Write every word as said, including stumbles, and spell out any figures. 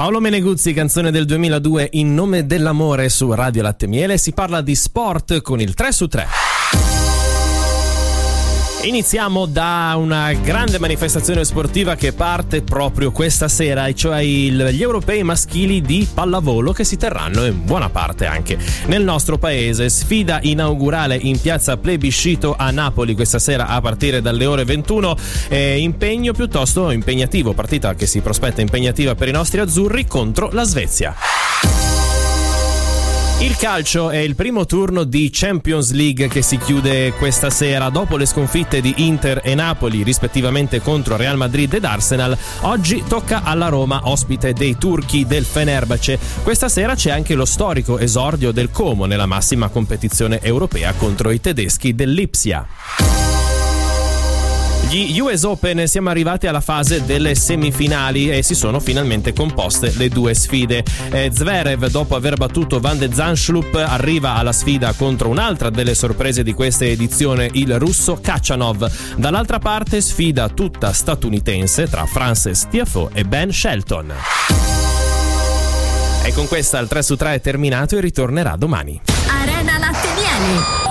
Paolo Meneguzzi, canzone del duemiladue, In nome dell'amore, su Radio Latte Miele. Si parla di sport con il tre su tre. Iniziamo da una grande manifestazione sportiva che parte proprio questa sera, e cioè il, gli europei maschili di pallavolo, che si terranno in buona parte anche nel nostro paese. Sfida inaugurale in piazza Plebiscito a Napoli questa sera a partire dalle ore ventuno. Eh, impegno piuttosto impegnativo, partita che si prospetta impegnativa per i nostri azzurri contro la Svezia. Il calcio è il primo turno di Champions League che si chiude questa sera. Dopo le sconfitte di Inter e Napoli, rispettivamente contro Real Madrid ed Arsenal, oggi tocca alla Roma, ospite dei turchi del Fenerbahce. Questa sera c'è anche lo storico esordio del Como nella massima competizione europea contro i tedeschi dell'Ipsia. Gli U S Open, siamo arrivati alla fase delle semifinali e si sono finalmente composte le due sfide. Eh, Zverev, dopo aver battuto Van de Zandschulp, arriva alla sfida contro un'altra delle sorprese di questa edizione, il russo Khachanov. Dall'altra parte sfida tutta statunitense tra Frances Tiafoe e Ben Shelton. E con questa il tre su tre è terminato e ritornerà domani. Arena Latte Miele.